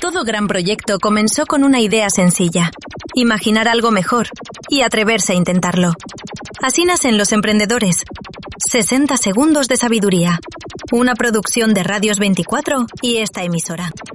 Todo gran proyecto comenzó con una idea sencilla: imaginar algo mejor y atreverse a intentarlo. Así nacen los emprendedores. 60 segundos de sabiduría. Una producción de Radios 24 y esta emisora.